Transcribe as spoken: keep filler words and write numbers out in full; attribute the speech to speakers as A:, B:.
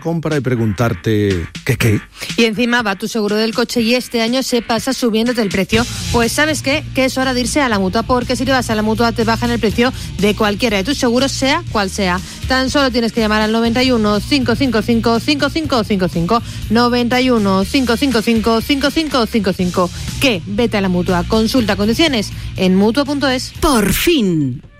A: compra y preguntarte ¿qué qué?
B: Y encima va tu seguro del coche y este año se pasa subiéndote el precio. Pues ¿sabes qué? Que es hora de irse a la Mutua, porque si te vas a la Mutua te bajan el precio de cualquiera de tus seguros, sea cual sea. Tan solo tienes que llamar al noventa y uno, cinco cinco cinco, cinco cinco cinco cinco, noventa y uno, cinco cinco cinco, cinco cinco cinco cinco. ¿Qué? Vete a la Mutua. Consulta condiciones en mutua punto es.
C: Por fin.